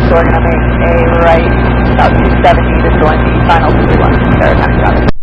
so we're going to make a right about 270 to join the final 31 Sarah County traffic.